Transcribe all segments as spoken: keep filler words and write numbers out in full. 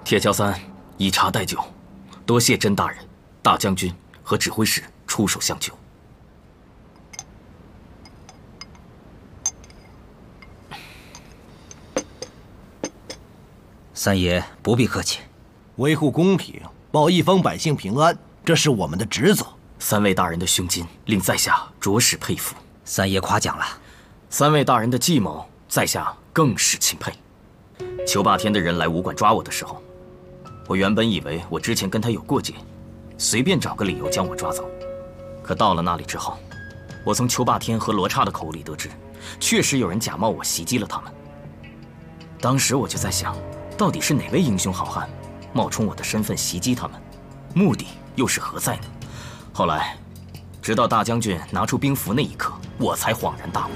铁桥三以茶代酒，多谢甄大人、大将军和指挥使出手相救。 三爷不必客气， 维护公平，保一方百姓平安，这是我们的职责。 三位大人的胸襟令在下着实佩服。 三爷夸奖了。 三位大人的计谋，在下更是钦佩。裘霸天的人来武馆抓我的时候，我原本以为我之前跟他有过节，随便找个理由将我抓走。可到了那里之后，我从裘霸天和罗刹的口里得知，确实有人假冒我袭击了他们。当时我就在想，到底是哪位英雄好汉冒充我的身份袭击他们，目的又是何在呢？后来，直到大将军拿出兵符那一刻，我才恍然大悟。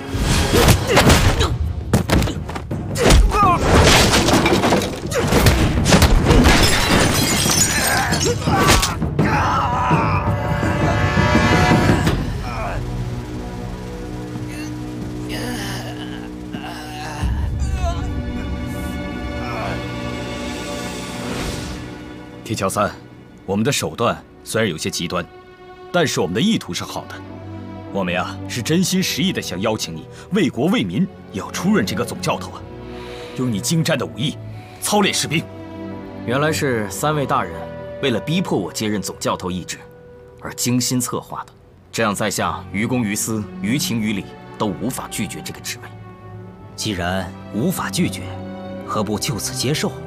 铁桥三，我们的手段虽然有些极端，但是我们的意图是好的。我们呀是真心实意的想邀请你为国为民，要出任这个总教头啊，用你精湛的武艺操练士兵。 原来是三位大人为了逼迫我接任总教头一职而精心策划的，这样在下于公于私、于情于理都无法拒绝这个职位。 既然无法拒绝，何不就此接受？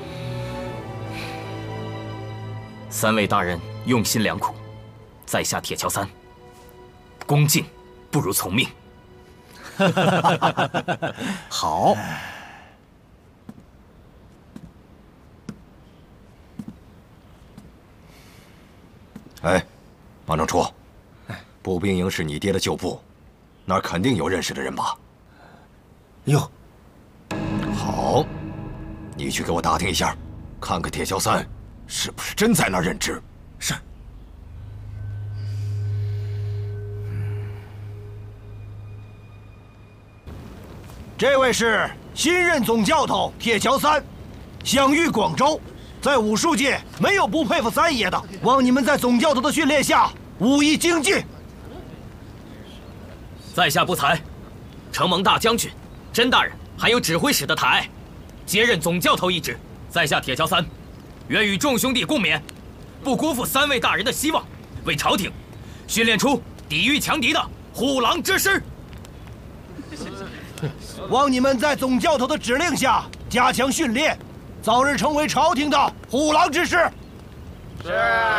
三位大人用心良苦，在下铁桥三恭敬不如从命。 好。 哎，马正初，步兵营是你爹的旧部，那儿肯定有认识的人吧？ 哟， 好，你去给我打听一下，看看铁桥三是不是真在那儿任职。 是。这位是新任总教头铁桥三，享誉广州，在武术界没有不佩服三爷的。望你们在总教头的训练下，武艺精进。 在下不才，承蒙大将军、甄大人还有指挥使的抬爱，接任总教头一职。在下铁桥三，愿与众兄弟共勉，不辜负三位大人的希望，为朝廷训练出抵御强敌的虎狼之师。 望你们在总教头的指令下加强训练，早日成为朝廷的虎狼之师。 是。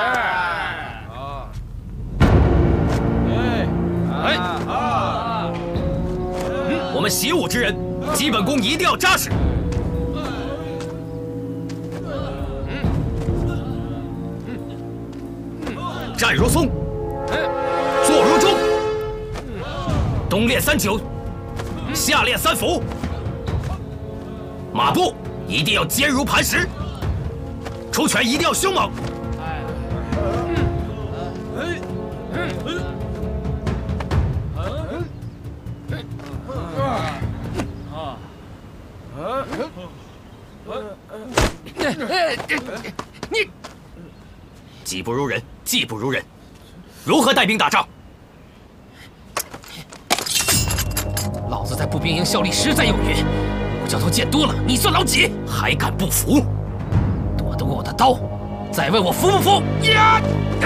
哎哎，我们习武之人，基本功一定要扎实。站如松，坐如钟，冬练三九，夏练三伏。马步一定要坚如磐石，出拳一定要凶猛。你技不如人，技不如人，如何带兵打仗？ 老子在步兵营效力实在有余，武教头见多了，你算老几？ 还敢不服？ 躲得过我的刀，再问我服不服？呀！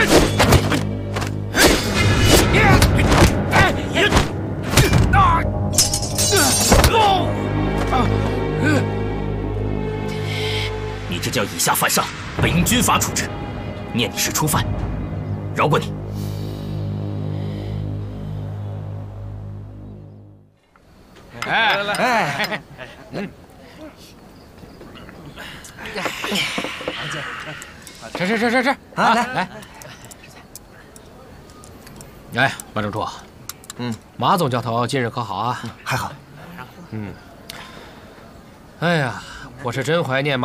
你这叫以下犯上，本军法处置。念你是初犯，饶过你。 哎哎，嗯，吃吃吃吃吃，啊来来。哎，马正初，嗯，马总教头近日可好啊？ 还好。 嗯。哎呀，我是真怀念马。